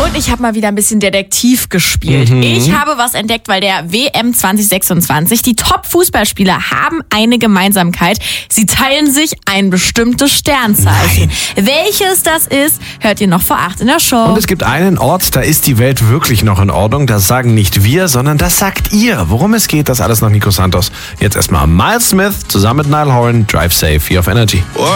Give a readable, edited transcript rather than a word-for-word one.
Und ich habe mal wieder ein bisschen Detektiv gespielt. Ich habe was entdeckt, weil der WM 2026, die Top-Fußballspieler haben eine Gemeinsamkeit. Sie teilen sich ein bestimmtes Sternzeichen. Welches das ist, hört ihr noch vor 8 in der Show. Und es gibt einen Ort, da ist die Welt wirklich noch in Ordnung. Das sagen nicht wir, sondern das sagt ihr. Worum es geht, das alles nach Nico Santos. Jetzt erstmal Miles Smith zusammen mit Niall Horan, Drive Safe hier auf Energy.